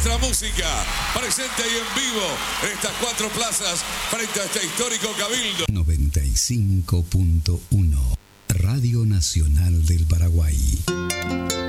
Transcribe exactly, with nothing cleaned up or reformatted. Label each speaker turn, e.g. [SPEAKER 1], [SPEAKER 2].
[SPEAKER 1] nuestra música, presente y en vivo en estas cuatro plazas frente a este histórico cabildo.
[SPEAKER 2] noventa y cinco punto uno Radio Nacional del Paraguay.